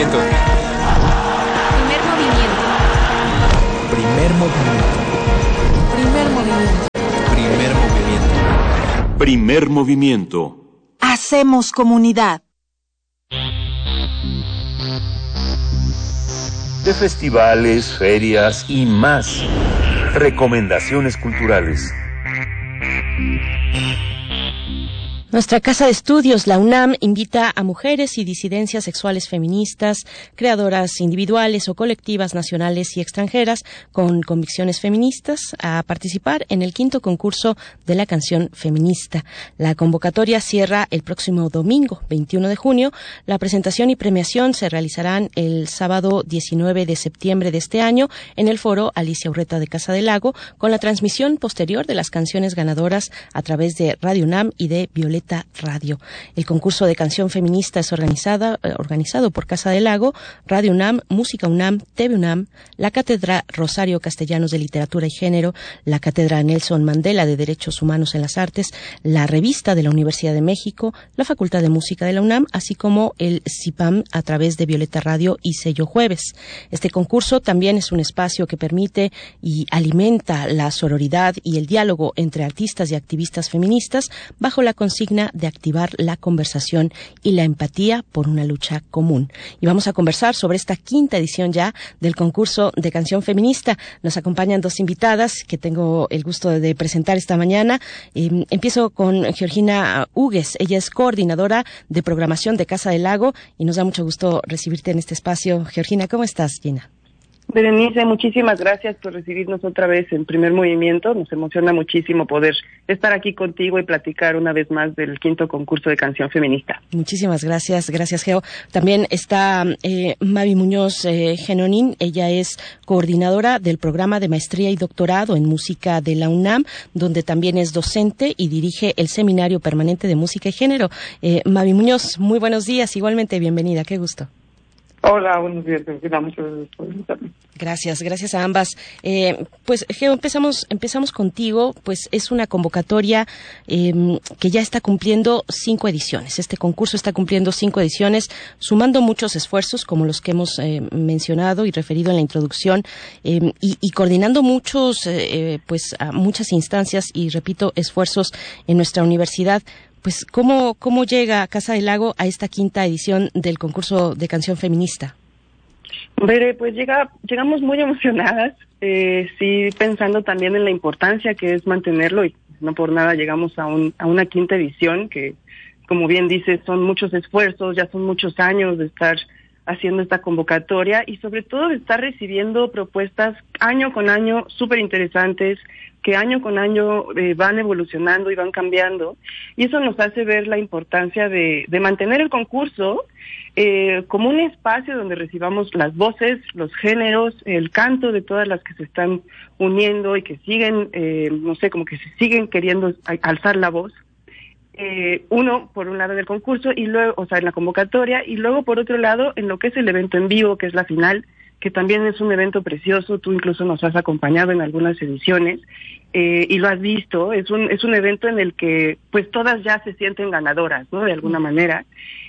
movimiento. Primer movimiento. Primer movimiento. Primer movimiento. Primer movimiento. Hacemos comunidad. De festivales, ferias y más. Recomendaciones culturales. Nuestra casa de estudios, la UNAM, invita a mujeres y disidencias sexuales feministas, creadoras individuales o colectivas nacionales y extranjeras con convicciones feministas a participar en el 5º concurso de la canción feminista. La convocatoria cierra el próximo domingo, 21 de junio. La presentación y premiación se realizarán el sábado 19 de septiembre de este año en el foro Alicia Urreta de Casa del Lago, con la transmisión posterior de las canciones ganadoras a través de Radio UNAM y de Violeta Radio. El concurso de canción feminista es organizado por Casa del Lago, Radio UNAM, Música UNAM, TV UNAM, la Cátedra Rosario Castellanos de Literatura y Género, la Cátedra Nelson Mandela de Derechos Humanos en las Artes, la Revista de la Universidad de México, la Facultad de Música de la UNAM, así como el CIPAM a través de Violeta Radio y Sello Jueves. Este concurso también es un espacio que permite y alimenta la sororidad y el diálogo entre artistas y activistas feministas bajo la consigna de activar la conversación y la empatía por una lucha común. Y vamos a conversar sobre esta 5ª edición ya del concurso de canción feminista. Nos acompañan 2 invitadas que tengo el gusto de presentar esta mañana. Empiezo con Georgina Hugues. Ella es coordinadora de programación de Casa del Lago y nos da mucho gusto recibirte en este espacio. Georgina, ¿cómo estás, Gina? Berenice, muchísimas gracias por recibirnos otra vez en Primer Movimiento. Nos emociona muchísimo poder estar aquí contigo y platicar una vez más del 5º concurso de canción feminista. Muchísimas gracias, Geo. También está Mavi Muñoz Genonín. Ella es coordinadora del programa de maestría y doctorado en música de la UNAM, donde también es docente y dirige el Seminario Permanente de Música y Género. Mavi Muñoz, muy buenos días. Igualmente, bienvenida. Qué gusto. Hola, buenos días, muchas gracias por invitarme. Gracias a ambas. Pues, Geo, empezamos contigo. Pues es una convocatoria que ya está cumpliendo 5 ediciones. Este concurso está cumpliendo 5 ediciones, sumando muchos esfuerzos, como los que hemos mencionado y referido en la introducción, y coordinando muchas instancias y, repito, esfuerzos en nuestra universidad. Pues, ¿cómo llega Casa del Lago a esta 5ª edición del concurso de canción feminista? Pues llegamos muy emocionadas, sí, pensando también en la importancia que es mantenerlo, y no por nada llegamos a una 5ª edición que, como bien dices, son muchos esfuerzos, ya son muchos años de estar haciendo esta convocatoria y sobre todo de estar recibiendo propuestas año con año súper interesantes, que año con año van evolucionando y van cambiando, y eso nos hace ver la importancia de mantener el concurso como un espacio donde recibamos las voces, los géneros, el canto de todas las que se están uniendo y que siguen, como que se siguen queriendo alzar la voz. Uno, por un lado del concurso, y luego, en la convocatoria, y luego por otro lado, en lo que es el evento en vivo, que es la final, que también es un evento precioso. Tú incluso nos has acompañado en algunas ediciones, y lo has visto. Es un evento en el que, pues, todas ya se sienten ganadoras, ¿no?, de alguna manera.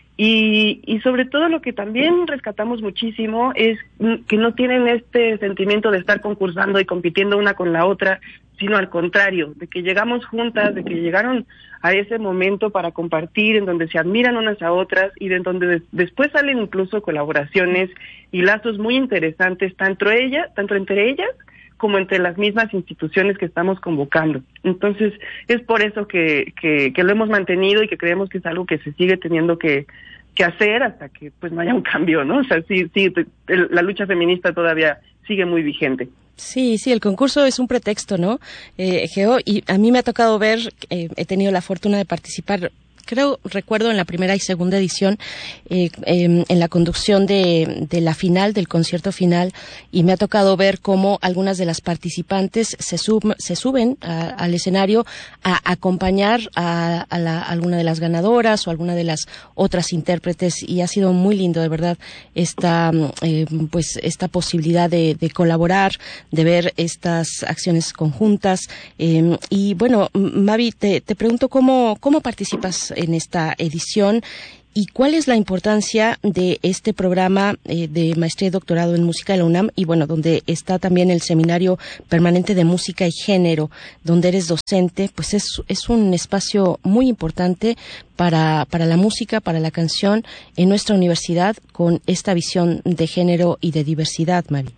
Y sobre todo lo que también rescatamos muchísimo es que no tienen este sentimiento de estar concursando y compitiendo una con la otra, sino al contrario, de que llegamos juntas, de que llegaron a ese momento para compartir, en donde se admiran unas a otras y de donde después salen incluso colaboraciones y lazos muy interesantes, tanto entre ellas como entre las mismas instituciones que estamos convocando. Entonces, es por eso que lo hemos mantenido y que creemos que es algo que se sigue teniendo que hacer hasta que pues no haya un cambio, ¿no? O sea, sí, la lucha feminista todavía sigue muy vigente. Sí, el concurso es un pretexto, ¿no, Geo? Y a mí me ha tocado ver, he tenido la fortuna de participar recuerdo en la primera y segunda edición, en la conducción de la final, del concierto final, y me ha tocado ver cómo algunas de las participantes se suben al escenario a acompañar a alguna de las ganadoras o alguna de las otras intérpretes, y ha sido muy lindo, de verdad, esta posibilidad de colaborar, de ver estas acciones conjuntas. Y bueno, Mavi, te pregunto cómo participas en esta edición ¿Y cuál es la importancia de este programa de maestría y doctorado en música de la UNAM? Y bueno, donde está también el Seminario Permanente de Música y Género, donde eres docente, pues es un espacio muy importante para la música, para la canción en nuestra universidad, con esta visión de género y de diversidad, Mari.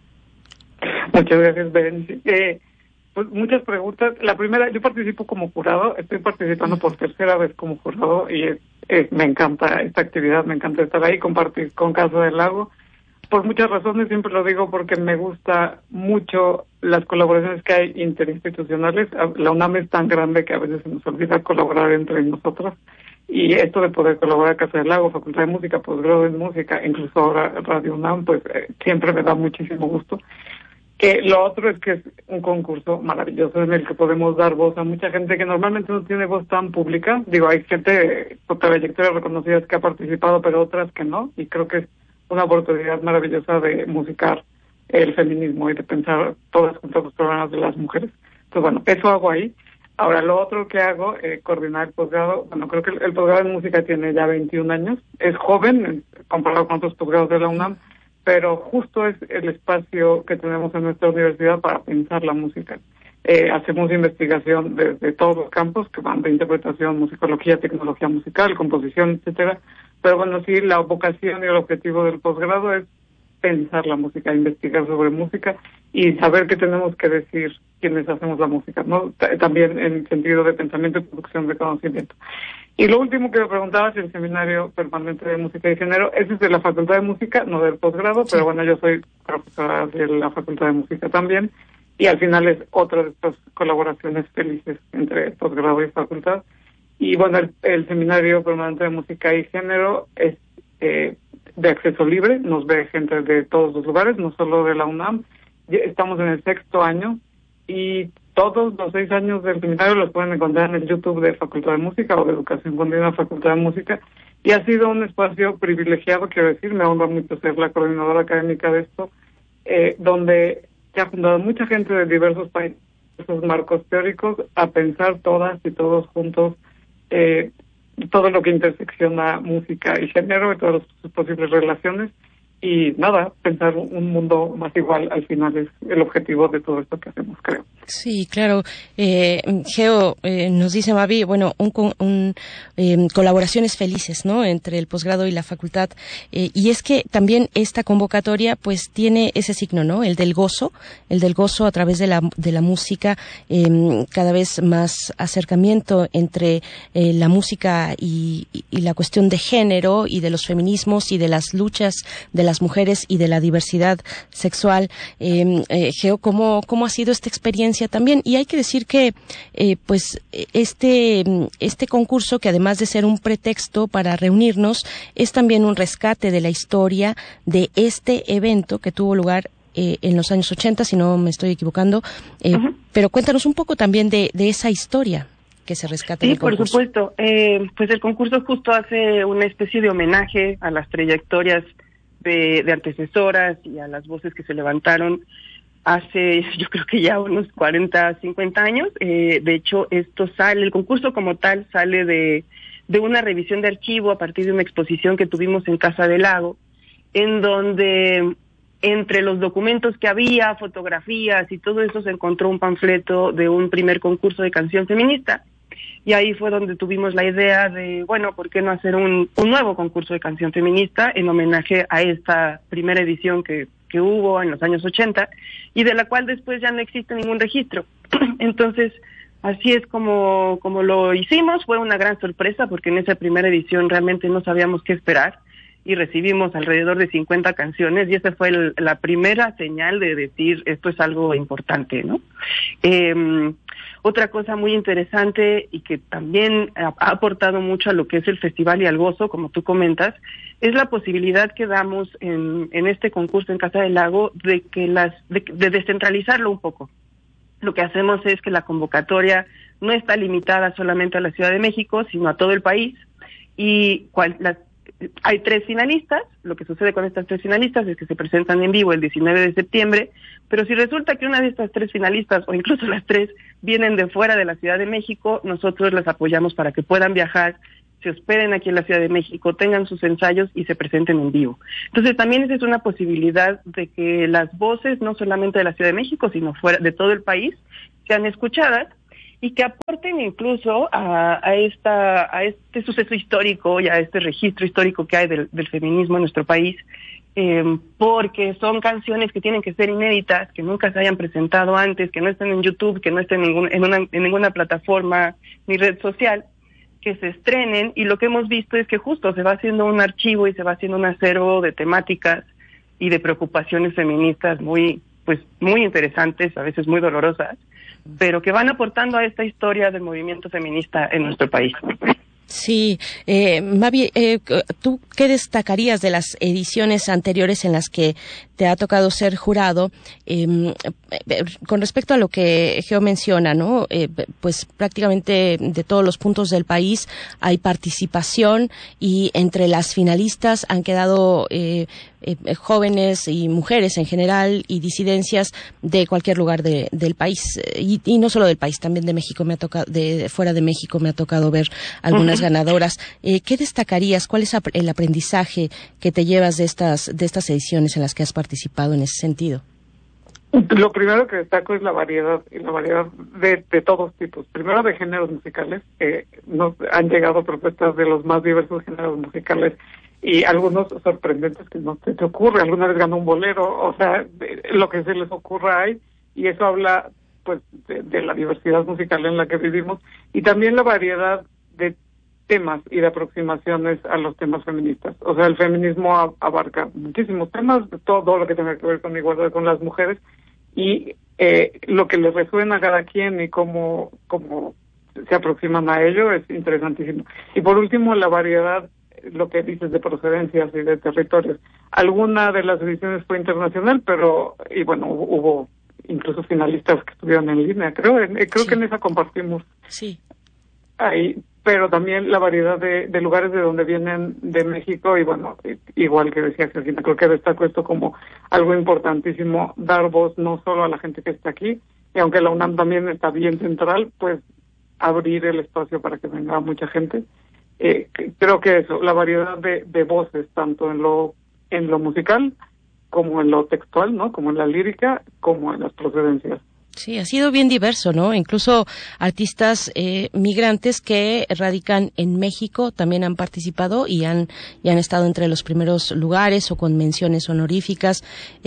Muchas gracias, Berenice. Pues muchas preguntas. La primera, yo participo como jurado, estoy participando por tercera vez como jurado y me encanta esta actividad, me encanta estar ahí, compartir con Casa del Lago. Por muchas razones, siempre lo digo porque me gusta mucho las colaboraciones que hay interinstitucionales. La UNAM es tan grande que a veces se nos olvida colaborar entre nosotras. Y esto de poder colaborar Casa del Lago, Facultad de Música, Posgrado en Música, incluso ahora Radio UNAM, pues siempre me da muchísimo gusto. Lo otro es que es un concurso maravilloso en el que podemos dar voz a mucha gente que normalmente no tiene voz tan pública. Digo, hay gente con trayectorias reconocidas que ha participado, pero otras que no, y creo que es una oportunidad maravillosa de musicar el feminismo y de pensar todas juntas los problemas de las mujeres. Entonces, bueno, eso hago ahí. Ahora, lo otro que hago, coordinar el posgrado. Bueno, creo que el posgrado en música tiene ya 21 años. Es joven comparado con otros posgrados de la UNAM, pero justo es el espacio que tenemos en nuestra universidad para pensar la música. Hacemos investigación desde todos los campos, que van de interpretación, musicología, tecnología musical, composición, etcétera. Pero bueno, sí, la vocación y el objetivo del posgrado es pensar la música, investigar sobre música y saber qué tenemos que decir quienes hacemos la música, ¿no? También en el sentido de pensamiento y producción de conocimiento. Y lo último que me preguntabas, el Seminario Permanente de Música y Género, ese es de la Facultad de Música, no del posgrado, pero bueno, yo soy profesora de la Facultad de Música también, y al final es otra de estas colaboraciones felices entre posgrado y facultad. Y bueno, el Seminario Permanente de Música y Género es de acceso libre, nos ve gente de todos los lugares, no solo de la UNAM. Estamos en el 6º año y todos los 6 años del seminario los pueden encontrar en el YouTube de Facultad de Música o de Educación Continua Facultad de Música, y ha sido un espacio privilegiado, quiero decir, me honra mucho ser la coordinadora académica de esto, donde se ha juntado mucha gente de diversos países, esos marcos teóricos, a pensar todas y todos juntos todo lo que intersecciona música y género y todas sus posibles relaciones. Y nada, pensar un mundo más igual al final es el objetivo de todo esto que hacemos, creo. Sí, claro. Geo, nos dice Mavi, bueno, colaboraciones felices, ¿no?, entre el posgrado y la facultad. Y es que también esta convocatoria, pues, tiene ese signo, ¿no?, el del gozo a través de la música, cada vez más acercamiento entre la música y la cuestión de género y de los feminismos y de las luchas de las mujeres y de la diversidad sexual. Geo, ¿cómo ha sido esta experiencia también? Y hay que decir que pues este concurso, que además de ser un pretexto para reunirnos, es también un rescate de la historia de este evento que tuvo lugar en los años 80, si no me estoy equivocando. Pero cuéntanos un poco también de esa historia que se rescata en el concurso. Sí, por supuesto. Pues el concurso justo hace una especie de homenaje a las trayectorias de antecesoras y a las voces que se levantaron hace, yo creo que ya unos 40, 50 años. De hecho, el concurso como tal sale de una revisión de archivo a partir de una exposición que tuvimos en Casa del Lago, en donde entre los documentos que había, fotografías y todo eso, se encontró un panfleto de un primer concurso de canción feminista. Y ahí fue donde tuvimos la idea de, bueno, ¿por qué no hacer un nuevo concurso de canción feminista en homenaje a esta primera edición que hubo en los años 80 y de la cual después ya no existe ningún registro? Entonces, así es como lo hicimos. Fue una gran sorpresa porque en esa primera edición realmente no sabíamos qué esperar y recibimos alrededor de 50 canciones y esa fue la primera señal de decir, esto es algo importante, ¿no? Otra cosa muy interesante y que también ha aportado mucho a lo que es el festival y al gozo, como tú comentas, es la posibilidad que damos en este concurso en Casa del Lago de descentralizarlo un poco. Lo que hacemos es que la convocatoria no está limitada solamente a la Ciudad de México, sino a todo el país, y hay 3 finalistas. Lo que sucede con estas 3 finalistas es que se presentan en vivo el 19 de septiembre, pero si resulta que una de estas 3 finalistas, o incluso las 3, vienen de fuera de la Ciudad de México, nosotros las apoyamos para que puedan viajar se hospeden aquí en la Ciudad de México, tengan sus ensayos y se presenten en vivo. Entonces también esa es una posibilidad de que las voces, no solamente de la Ciudad de México, sino fuera de todo el país, sean escuchadas y que aporten incluso a este suceso histórico y a este registro histórico que hay del feminismo en nuestro país, porque son canciones que tienen que ser inéditas, que nunca se hayan presentado antes, que no estén en YouTube, que no estén en ninguna plataforma ni red social, que se estrenen, y lo que hemos visto es que justo se va haciendo un archivo y se va haciendo un acervo de temáticas y de preocupaciones feministas muy interesantes, a veces muy dolorosas, pero que van aportando a esta historia del movimiento feminista en nuestro país. Sí, Mavi, ¿tú qué destacarías de las ediciones anteriores en las que te ha tocado ser jurado? Con respecto a lo que Geo menciona, ¿no? Pues prácticamente de todos los puntos del país hay participación, y entre las finalistas han quedado jóvenes y mujeres en general, y disidencias de cualquier lugar del país, y no solo del país, también de México me ha tocado, de fuera de México me ha tocado ver algunas ganadoras. ¿Qué destacarías? ¿Cuál es el aprendizaje que te llevas de estas ediciones en las que has participado en ese sentido? Lo primero que destaco es la variedad, y la variedad de todos tipos. Primero, de géneros musicales. Nos han llegado propuestas de los más diversos géneros musicales, y algunos sorprendentes que no te ocurre. Alguna vez ganó un bolero, o sea, lo que se les ocurra hay, y eso habla pues de la diversidad musical en la que vivimos, y también la variedad de temas y de aproximaciones a los temas feministas. O sea, el feminismo abarca muchísimos temas, todo lo que tenga que ver con igualdad con las mujeres, y lo que les resuena a cada quien y cómo se aproximan a ello es interesantísimo. Y por último, la variedad, lo que dices de procedencias y de territorios. Alguna de las ediciones fue internacional, y bueno, hubo incluso finalistas que estuvieron en línea, creo sí. Que en esa compartimos. Sí. Ahí, pero también la variedad de lugares de donde vienen de México, y bueno, igual que decía Georgina, creo que destaco esto como algo importantísimo, dar voz no solo a la gente que está aquí, y aunque la UNAM también está bien central, pues abrir el espacio para que venga mucha gente. Creo que eso, la variedad de voces, tanto en lo musical como en lo textual, ¿no? Como en la lírica, como en las procedencias. Sí, ha sido bien diverso, ¿no? Incluso artistas migrantes que radican en México también han participado y han estado entre los primeros lugares o con menciones honoríficas.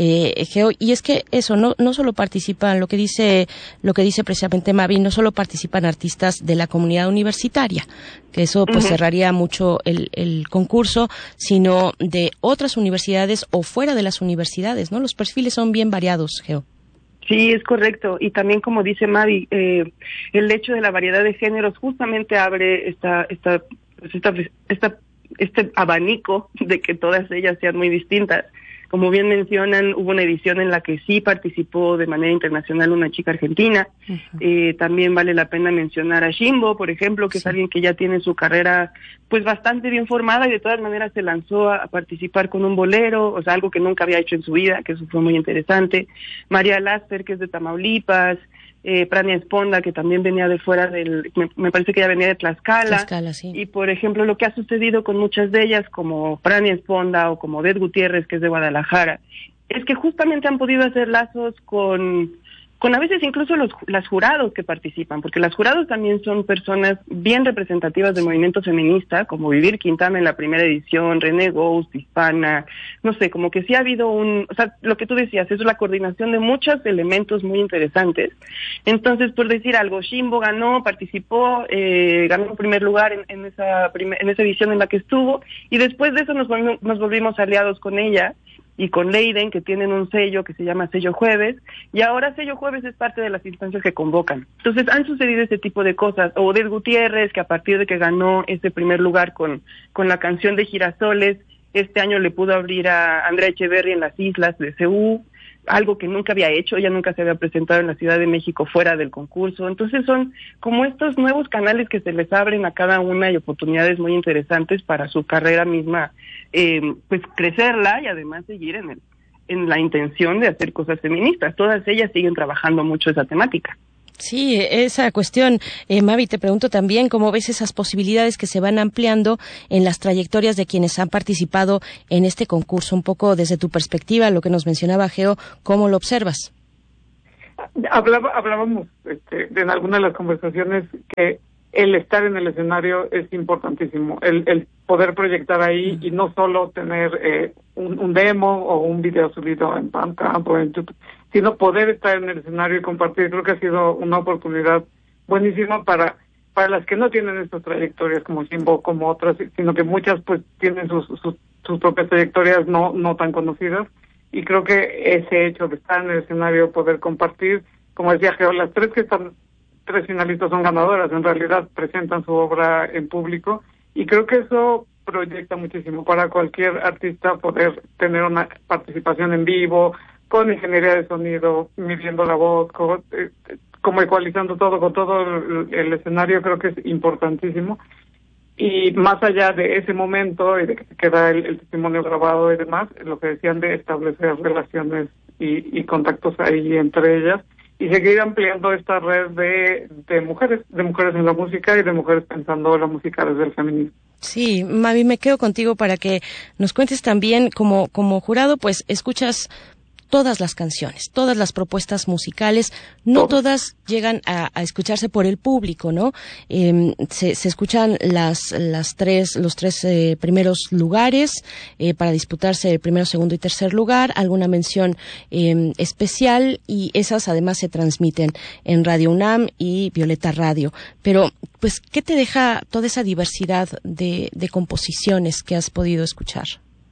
Y es que eso, no solo participan, lo que dice precisamente Mavi, no solo participan artistas de la comunidad universitaria, que eso pues cerraría mucho el concurso, sino de otras universidades o fuera de las universidades, ¿no? Los perfiles son bien variados, Geo. Sí, es correcto. Y también, como dice Mavi, el hecho de la variedad de géneros justamente abre este abanico de que todas ellas sean muy distintas. Como bien mencionan, hubo una edición en la que sí participó de manera internacional una chica argentina. También vale la pena mencionar a Shimbo, por ejemplo, que es alguien que ya tiene su carrera pues bastante bien formada, y de todas maneras se lanzó a participar con un bolero, o sea, algo que nunca había hecho en su vida, que eso fue muy interesante. María Lasper, que es de Tamaulipas. Prania Esponda, que también venía de fuera me parece que ella venía de Tlaxcala, sí. Y por ejemplo, lo que ha sucedido con muchas de ellas, como Prania Esponda o como Odette Gutiérrez, que es de Guadalajara, es que justamente han podido hacer lazos con a veces incluso las jurados que participan, porque las jurados también son personas bien representativas del movimiento feminista, como Vivir Quintana en la primera edición, René Ghost, Hispana, no sé, como que sí ha habido o sea, lo que tú decías, es la coordinación de muchos elementos muy interesantes. Entonces, por decir algo, Shimbo participó, ganó un primer lugar en esa edición en la que estuvo, y después de eso nos volvimos aliados con ella y con Leiden, que tienen un sello que se llama Sello Jueves, y ahora Sello Jueves es parte de las instancias que convocan. Entonces han sucedido este tipo de cosas. O Odette Gutiérrez, que a partir de que ganó ese primer lugar con la canción de Girasoles, este año le pudo abrir a Andrea Echeverry en las islas de Ceú, algo que nunca había hecho, ella nunca se había presentado en la Ciudad de México fuera del concurso. Entonces son como estos nuevos canales que se les abren a cada una, y oportunidades muy interesantes para su carrera misma, pues crecerla, y además seguir en la intención de hacer cosas feministas. Todas ellas siguen trabajando mucho esa temática. Sí, esa cuestión, Mavi, te pregunto también cómo ves esas posibilidades que se van ampliando en las trayectorias de quienes han participado en este concurso, un poco desde tu perspectiva, lo que nos mencionaba Geo, ¿cómo lo observas? Hablábamos en algunas de las conversaciones que el estar en el escenario es importantísimo, el poder proyectar ahí y no solo tener un demo o un video subido en Bandcamp o en YouTube, sino poder estar en el escenario y compartir. Creo que ha sido una oportunidad buenísima para las que no tienen estas trayectorias como Jimbo, como otras, sino que muchas pues tienen sus propias trayectorias no tan conocidas, y creo que ese hecho de estar en el escenario, poder compartir, como decía Geo, las tres finalistas son ganadoras, en realidad presentan su obra en público, y creo que eso proyecta muchísimo para cualquier artista poder tener una participación en vivo, con ingeniería de sonido, midiendo la voz, como ecualizando todo, con todo el escenario. Creo que es importantísimo. Y más allá de ese momento y de que queda el testimonio grabado y demás, lo que decían de establecer relaciones y contactos ahí entre ellas, y seguir ampliando esta red de mujeres en la música y de mujeres pensando la música desde el feminismo. Sí, Mavi, me quedo contigo para que nos cuentes también, como jurado, pues escuchas todas las canciones, todas las propuestas musicales, no todas llegan a escucharse por el público, ¿no? Se escuchan los tres primeros lugares para disputarse el primero, segundo y tercer lugar, alguna mención especial, y esas además se transmiten en Radio UNAM y Violeta Radio. Pero, pues, ¿qué te deja toda esa diversidad de composiciones que has podido escuchar?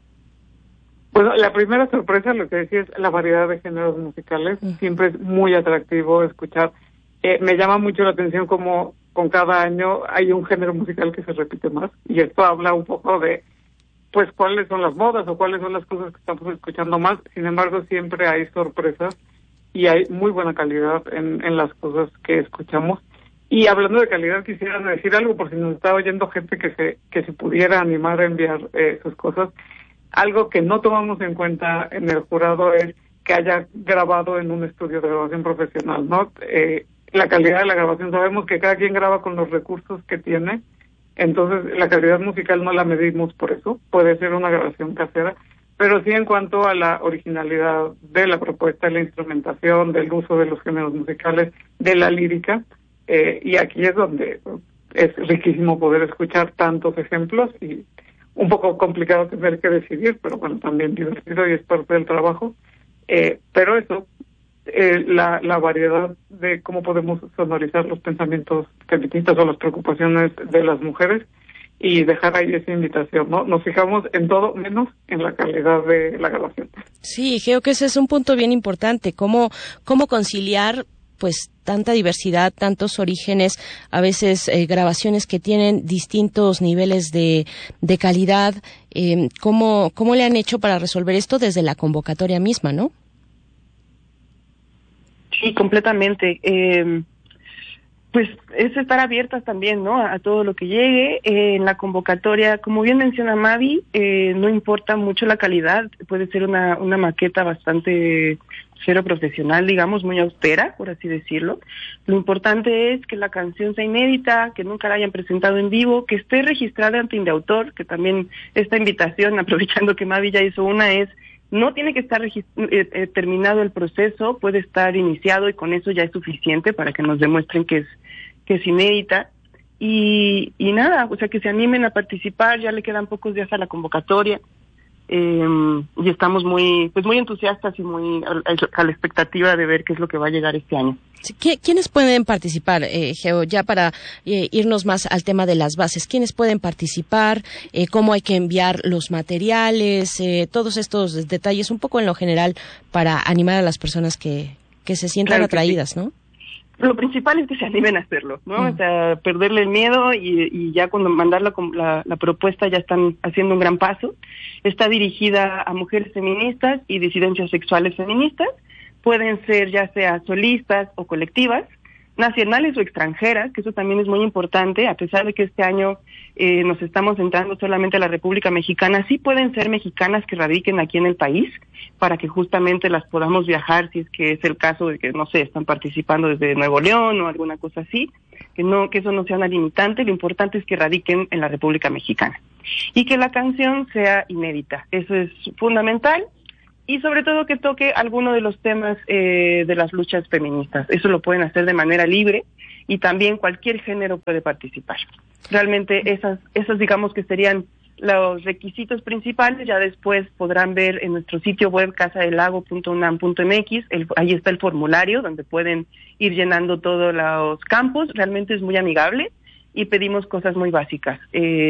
Bueno, la primera sorpresa, lo que decía, es la variedad de géneros musicales. Siempre es muy atractivo escuchar. Me llama mucho la atención como con cada año hay un género musical que se repite más, y esto habla un poco de, pues, cuáles son las modas o cuáles son las cosas que estamos escuchando más. Sin embargo, siempre hay sorpresas y hay muy buena calidad en las cosas que escuchamos. Y hablando de calidad, quisiera decir algo por si nos está oyendo gente que se pudiera animar a enviar sus cosas. Algo que no tomamos en cuenta en el jurado es que haya grabado en un estudio de grabación profesional, ¿no? La calidad de la grabación, sabemos que cada quien graba con los recursos que tiene, entonces la calidad musical no la medimos por eso, puede ser una grabación casera, pero sí en cuanto a la originalidad de la propuesta, de la instrumentación, del uso de los géneros musicales, de la lírica, y aquí es donde es riquísimo poder escuchar tantos ejemplos, y un poco complicado tener que decidir, pero bueno, también divertido y es parte del trabajo. Pero eso, la variedad de cómo podemos sonorizar los pensamientos feministas o las preocupaciones de las mujeres, y dejar ahí esa invitación, ¿no? Nos fijamos en todo menos en la calidad de la grabación. Sí, creo que ese es un punto bien importante, cómo conciliar pues tanta diversidad, tantos orígenes, a veces grabaciones que tienen distintos niveles de calidad. ¿Cómo le han hecho para resolver esto desde la convocatoria misma, no? Sí, completamente. Pues es estar abiertas también, ¿no? A todo lo que llegue. En la convocatoria, como bien menciona Mavi, no importa mucho la calidad, puede ser una maqueta bastante cero profesional, digamos, muy austera, por así decirlo. Lo importante es que la canción sea inédita, que nunca la hayan presentado en vivo, que esté registrada ante Indautor, que también esta invitación, aprovechando que Mavi ya hizo una, es no tiene que estar terminado el proceso, puede estar iniciado y con eso ya es suficiente para que nos demuestren que es inédita. Y nada, o sea, que se animen a participar, ya le quedan pocos días a la convocatoria. Y estamos muy entusiastas y muy a la expectativa de ver qué es lo que va a llegar este año. ¿Quiénes pueden participar, Geo? Ya para irnos más al tema de las bases, ¿quiénes pueden participar? ¿Cómo hay que enviar los materiales? Todos estos detalles, un poco en lo general, para animar a las personas que se sientan atraídas, sí, ¿no? Lo principal es que se animen a hacerlo, ¿no? O sea, perderle el miedo y ya cuando mandar la propuesta ya están haciendo un gran paso. Está dirigida a mujeres feministas y disidencias sexuales feministas. Pueden ser ya sea solistas o colectivas. nacionales o extranjeras, que eso también es muy importante, a pesar de que este año nos estamos centrando solamente a la República Mexicana, sí pueden ser mexicanas que radiquen aquí en el país, para que justamente las podamos viajar, si es que es el caso de que, no sé, están participando desde Nuevo León o alguna cosa así, que eso no sea una limitante. Lo importante es que radiquen en la República Mexicana y que la canción sea inédita, eso es fundamental. Y sobre todo que toque alguno de los temas de las luchas feministas. Eso lo pueden hacer de manera libre y también cualquier género puede participar. Realmente esas digamos que serían los requisitos principales. Ya después podrán ver en nuestro sitio web casadelago.unam.mx, ahí está el formulario donde pueden ir llenando todos los campos. Realmente es muy amigable y pedimos cosas muy básicas.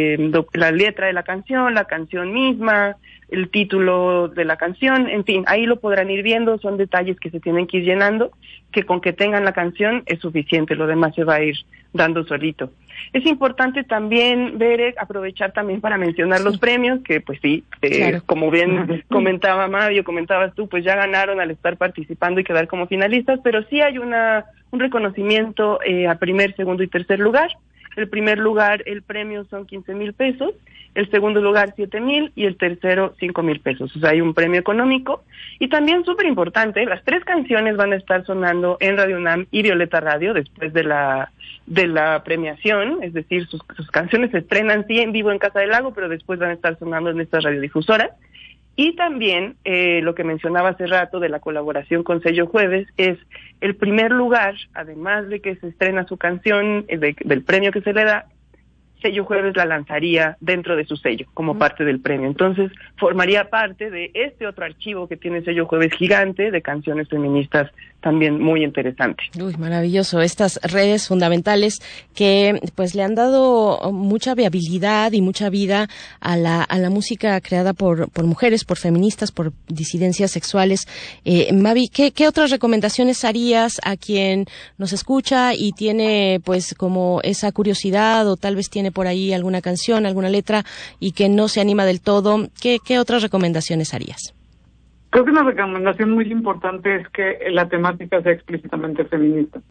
La letra de la canción misma, el título de la canción, en fin, ahí lo podrán ir viendo, son detalles que se tienen que ir llenando, que con que tengan la canción es suficiente, lo demás se va a ir dando solito. Es importante también, aprovechar también para mencionar los premios, que pues sí, claro. Como bien comentaba Mario, comentabas tú, pues ya ganaron al estar participando y quedar como finalistas, pero sí hay un reconocimiento a primer, segundo y tercer lugar. El primer lugar, el premio son 15,000 pesos, el segundo lugar 7,000 y el tercero 5,000 pesos. O sea, hay un premio económico. Y también súper importante, las 3 canciones van a estar sonando en Radio UNAM y Violeta Radio después de la premiación, es decir, sus canciones se estrenan sí en vivo en Casa del Lago, pero después van a estar sonando en estas radiodifusoras. Y también lo que mencionaba hace rato de la colaboración con Sello Jueves es el primer lugar, además de que se estrena su canción, del premio que se le da, Sello Jueves la lanzaría dentro de su sello, como parte del premio. Entonces, formaría parte de este otro archivo que tiene Sello Jueves gigante de canciones feministas también muy interesante. Uy, maravilloso. Estas redes fundamentales que pues le han dado mucha viabilidad y mucha vida a la música creada por mujeres, por feministas, por disidencias sexuales. Mavi, ¿qué otras recomendaciones harías a quien nos escucha y tiene pues como esa curiosidad o tal vez tiene por ahí alguna canción, alguna letra y que no se anima del todo? ¿Qué otras recomendaciones harías? Creo que una recomendación muy importante es que la temática sea explícitamente feminista.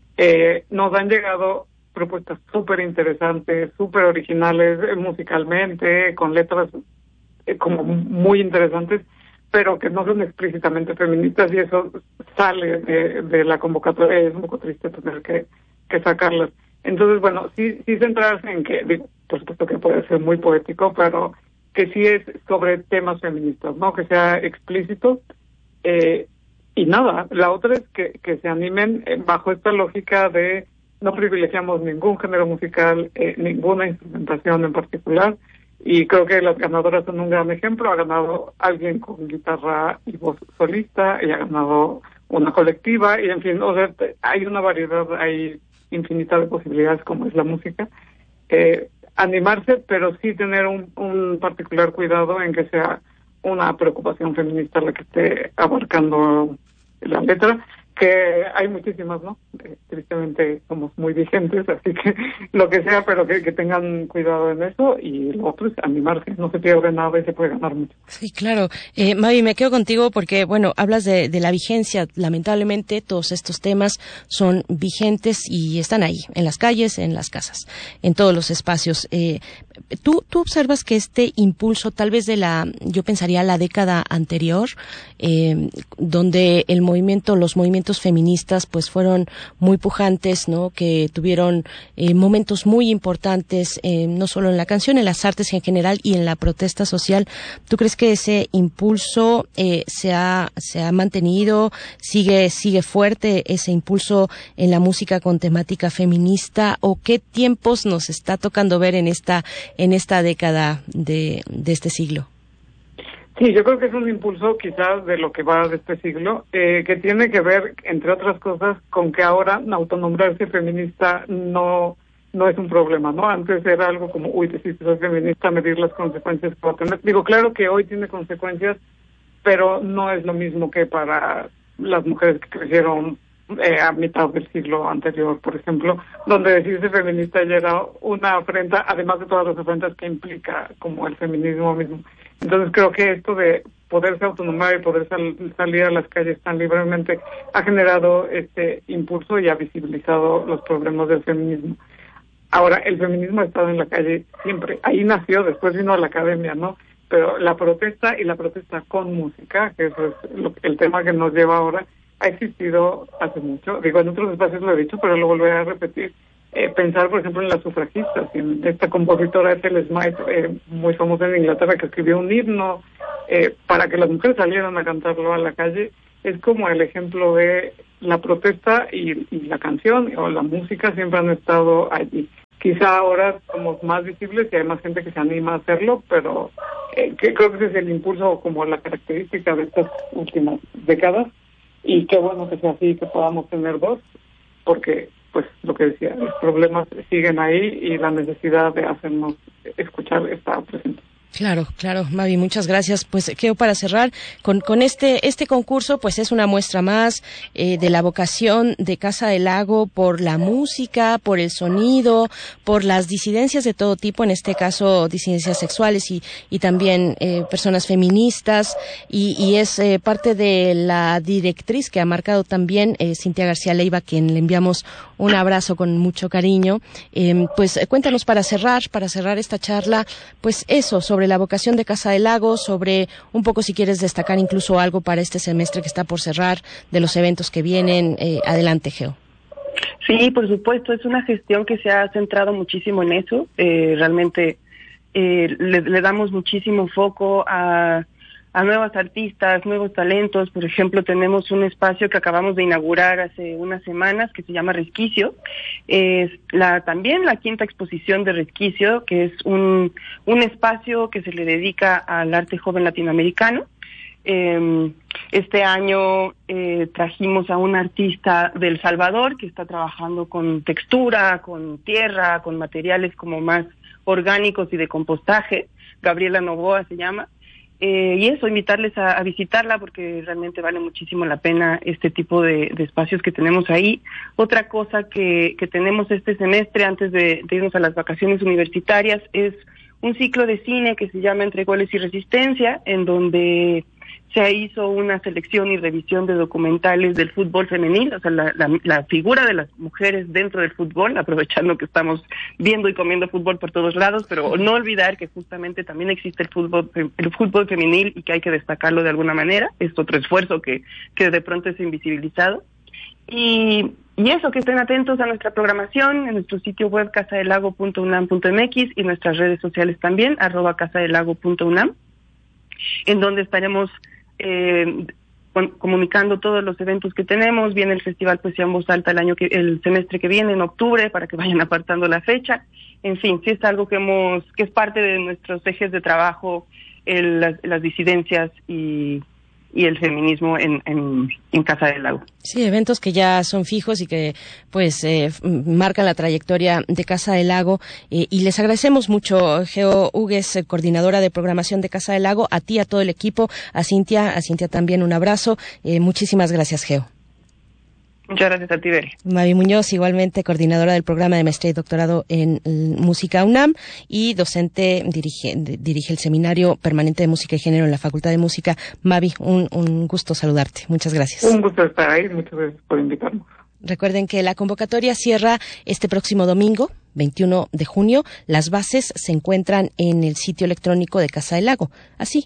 Nos han llegado propuestas súper interesantes, súper originales musicalmente, con letras como muy interesantes, pero que no son explícitamente feministas, y eso sale de la convocatoria. Es un poco triste tener que sacarlas. Entonces, bueno, sí centrarse en que, digo, por supuesto que puede ser muy poético, pero que sí es sobre temas feministas, ¿no? Que sea explícito. Y nada, la otra es que se animen bajo esta lógica de no privilegiamos ningún género musical, ninguna instrumentación en particular, y creo que las ganadoras son un gran ejemplo. Ha ganado alguien con guitarra y voz solista, y ha ganado una colectiva, y en fin, o sea, hay una variedad, hay infinita de posibilidades como es la música. Animarse, pero sí tener un particular cuidado en que sea una preocupación feminista la que esté abarcando la letra, que hay muchísimas, ¿no? Tristemente somos muy vigentes, así que lo que sea, pero que tengan cuidado en eso, y lo otro es animarse, no se pierde nada y se puede ganar mucho. Sí, claro. Mavi, me quedo contigo porque, bueno, hablas de la vigencia. Lamentablemente todos estos temas son vigentes y están ahí, en las calles, en las casas, en todos los espacios. ¿Tú observas que este impulso, tal vez yo pensaría la década anterior, donde los movimientos feministas pues fueron muy pujantes, ¿no? Que tuvieron momentos muy importantes, no solo en la canción, en las artes en general y en la protesta social. ¿Tú crees que ese impulso se ha mantenido, sigue fuerte ese impulso en la música con temática feminista, o qué tiempos nos está tocando ver en esta década de este siglo? Sí, yo creo que es un impulso quizás de lo que va de este siglo, que tiene que ver, entre otras cosas, con que ahora autonombrarse feminista no es un problema, ¿no? Antes era algo como, uy, si soy feminista, medir las consecuencias que va a tener. Digo, claro que hoy tiene consecuencias, pero no es lo mismo que para las mujeres que crecieron a mitad del siglo anterior, por ejemplo, donde decirse feminista ya era una afrenta, además de todas las afrentas que implica como el feminismo mismo. Entonces creo que esto de poderse autonomar y poder salir a las calles tan libremente ha generado este impulso y ha visibilizado los problemas del feminismo. Ahora, el feminismo ha estado en la calle siempre. Ahí nació, después vino a la academia, ¿no? Pero la protesta y la protesta con música, que eso es el tema que nos lleva ahora, ha existido hace mucho. Digo, en otros espacios lo he dicho, pero lo volveré a repetir. Pensar, por ejemplo, en las sufragistas, en esta compositora Ethel Smythe, muy famosa en Inglaterra, que escribió un himno para que las mujeres salieran a cantarlo a la calle, es como el ejemplo de la protesta y la canción o la música siempre han estado allí. Quizá ahora somos más visibles y hay más gente que se anima a hacerlo, pero creo que ese es el impulso, como la característica de estas últimas décadas, y qué bueno que sea así, que podamos tener voz, porque, pues, lo que decía, los problemas siguen ahí y la necesidad de hacernos escuchar está presente. Claro, Mavi, muchas gracias. Pues Geo, para cerrar con este concurso, pues es una muestra más de la vocación de Casa del Lago por la música, por el sonido, por las disidencias de todo tipo, en este caso disidencias sexuales y también personas feministas, y es parte de la directriz que ha marcado también Cintia García Leiva, quien le enviamos un abrazo con mucho cariño. Pues cuéntanos para cerrar esta charla, pues eso, sobre la vocación de Casa del Lago, sobre un poco, si quieres destacar incluso algo para este semestre que está por cerrar, de los eventos que vienen. Adelante, Geo. Sí, por supuesto, es una gestión que se ha centrado muchísimo en eso. Realmente le damos muchísimo foco a nuevas artistas, nuevos talentos. Por ejemplo, tenemos un espacio que acabamos de inaugurar hace unas semanas que se llama Resquicio. Es también la quinta exposición de Resquicio, que es un espacio que se le dedica al arte joven latinoamericano. Este año trajimos a un artista de El Salvador que está trabajando con textura, con tierra, con materiales como más orgánicos y de compostaje. Gabriela Novoa se llama. Y eso, invitarles a visitarla porque realmente vale muchísimo la pena este tipo de espacios que tenemos ahí. Otra cosa que tenemos este semestre antes de irnos a las vacaciones universitarias es un ciclo de cine que se llama Entre Goles y Resistencia, en donde se hizo una selección y revisión de documentales del fútbol femenil, o sea, la figura de las mujeres dentro del fútbol, aprovechando que estamos viendo y comiendo fútbol por todos lados, pero no olvidar que justamente también existe el fútbol femenil y que hay que destacarlo de alguna manera. Es otro esfuerzo que de pronto es invisibilizado. Y eso, que estén atentos a nuestra programación en nuestro sitio web casadelago.unam.mx y nuestras redes sociales también, @casadelago.unam, en donde estaremos comunicando todos los eventos que tenemos. Viene el Festival Poesía en Voz Alta el semestre que viene, en octubre, para que vayan apartando la fecha. En fin, sí es algo que es parte de nuestros ejes de trabajo, las disidencias y el feminismo en Casa del Lago. Sí, eventos que ya son fijos y que pues marcan la trayectoria de Casa del Lago, y les agradecemos mucho, Geo Hugues, coordinadora de programación de Casa del Lago, a ti, a todo el equipo, a Cintia también un abrazo. Muchísimas gracias, Geo. Muchas gracias a ti, Bere. Mavi Muñoz, igualmente coordinadora del programa de maestría y doctorado en Música UNAM y docente, dirige el Seminario Permanente de Música y Género en la Facultad de Música. Mavi, un gusto saludarte. Muchas gracias. Un gusto estar ahí. Muchas gracias por invitarnos. Recuerden que la convocatoria cierra este próximo domingo, 21 de junio. Las bases se encuentran en el sitio electrónico de Casa del Lago. Así,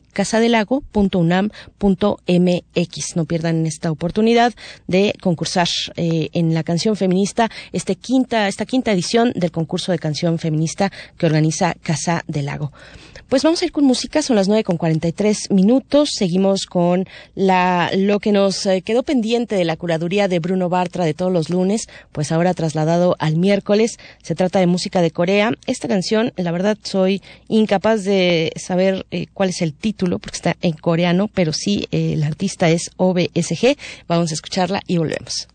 casadelago.unam.mx. No pierdan esta oportunidad de concursar en la canción feminista, esta quinta edición del concurso de canción feminista que organiza Casa del Lago. Pues vamos a ir con música, son las 9:43. Seguimos con lo que nos quedó pendiente de la curaduría de Bruno Bartra de todos los lunes, pues ahora trasladado al miércoles. Se trata de música de Corea. Esta canción, la verdad, soy incapaz de saber cuál es el título, porque está en coreano, pero sí, el artista es OBSG. Vamos a escucharla y volvemos.